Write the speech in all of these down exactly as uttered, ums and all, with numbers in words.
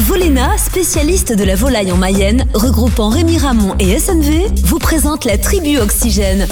Volena, spécialiste de la volaille en Mayenne, regroupant Rémy Ramon et S N V, vous présente la tribu Oxygène.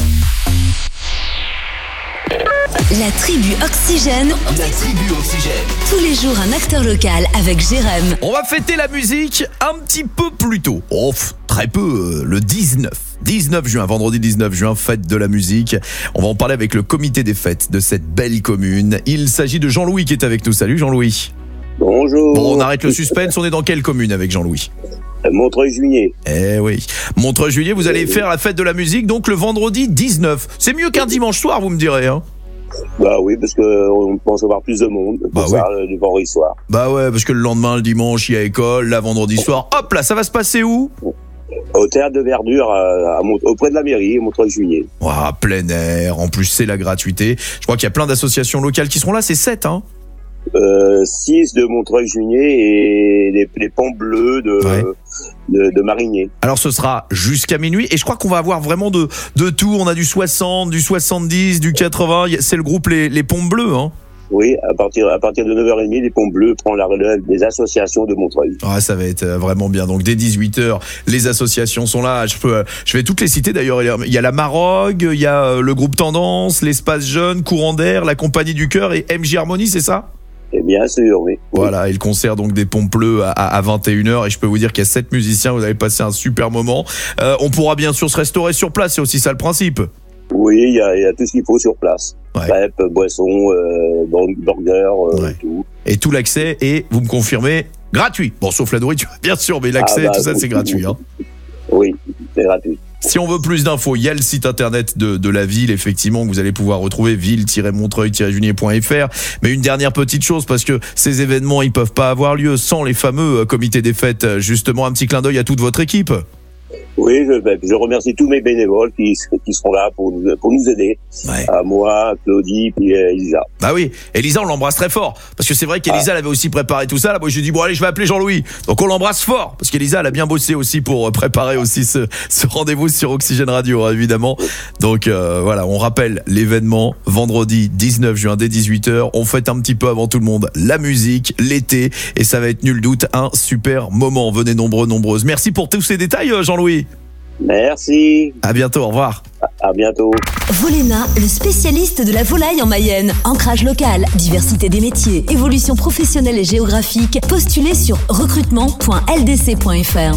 La tribu Oxygène. La tribu Oxygène. Tous les jours un acteur local avec Jérém. On va fêter la musique un petit peu plus tôt. Oh, très peu, le dix-neuf. dix-neuf juin, vendredi dix-neuf juin, fête de la musique. On va en parler avec le comité des fêtes de cette belle commune. Il s'agit de Jean-Louis qui est avec nous. Salut Jean-Louis. Bonjour. Bon, on arrête le suspense, on est dans quelle commune avec Jean-Louis ? Montreuil-Juigné. Eh oui, Montreuil-Juigné, vous allez faire la fête de la musique donc le vendredi dix-neuf. C'est mieux qu'un dimanche soir, vous me direz, hein ? Bah oui, parce qu'on pense avoir plus de monde pour Bah ça, oui. le vendredi soir. Bah ouais, parce que le lendemain, le dimanche, il y a école, là, vendredi soir, hop là, ça va se passer où ? Au théâtre de Verdure, à, à Mont- auprès de la mairie, Montreuil-Juigné. Ouah, plein air, en plus c'est la gratuité. Je crois qu'il y a plein d'associations locales qui seront là, c'est sept, hein ? Euh, six de Montreuil-Juigné et les, les pans bleus de, Ouais. de, de Marigné. Alors ce sera jusqu'à minuit et je crois qu'on va avoir vraiment de, de tout. On a du soixante, du soixante-dix, du quatre-vingts. C'est le groupe Les, les Pompes Bleues, hein. Oui, à partir, à partir de neuf heures trente, les pans bleus prennent la relève des associations de Montreuil. Ah, ça va être vraiment bien. Donc dès dix-huit heures, les associations sont là. Je peux, je vais toutes les citer d'ailleurs. Il y a la Marogue, il y a le groupe Tendance, l'Espace Jeune, Courant d'air, la Compagnie du Cœur et M J Harmonie, c'est ça ? Et bien sûr, oui. Voilà, et le concert donc des Pompes Bleues à, à vingt et une heures et je peux vous dire qu'il y a sept musiciens, vous allez passer un super moment. Euh, on pourra bien sûr se restaurer sur place, c'est aussi ça le principe. Oui, il y a, il y a tout ce qu'il faut sur place. Ouais. Crêpes, boissons, euh, burgers, euh, Ouais. tout. Et tout l'accès est, vous me confirmez, gratuit. Bon, sauf la nourriture, bien sûr, mais l'accès, Ah bah, tout ça, oui. c'est gratuit. Hein. Oui, c'est gratuit. Si on veut plus d'infos, il y a le site internet de, de la ville, effectivement, que vous allez pouvoir retrouver, ville tiret montreuil tiret juigné point f r. Mais une dernière petite chose, parce que ces événements, ils peuvent pas avoir lieu sans les fameux euh, comités des fêtes. Justement, un petit clin d'œil à toute votre équipe. Oui, je, je remercie tous mes bénévoles qui, qui seront là pour nous, pour nous aider. Ouais. À moi, Claudie, puis euh, Elisa. Bah oui, Elisa, on l'embrasse très fort. Parce que c'est vrai qu'Elisa, elle avait aussi préparé tout ça. Là, moi, j'ai dit, bon, allez, je vais appeler Jean-Louis. Donc, on l'embrasse fort. Parce qu'Elisa, elle a bien bossé aussi pour préparer aussi ce, ce rendez-vous sur Oxygène Radio, hein, évidemment. Donc, euh, voilà, on rappelle l'événement vendredi dix-neuf juin dès dix-huit heures. On fête un petit peu avant tout le monde la musique, l'été. Et ça va être nul doute un super moment. Venez nombreux, nombreuses. Merci pour tous ces détails, Jean-Louis. Merci. À bientôt, au revoir. À, à bientôt. Volena, le spécialiste de la volaille en Mayenne. Ancrage local, diversité des métiers, évolution professionnelle et géographique. Postulez sur recrutement point l d c point f r.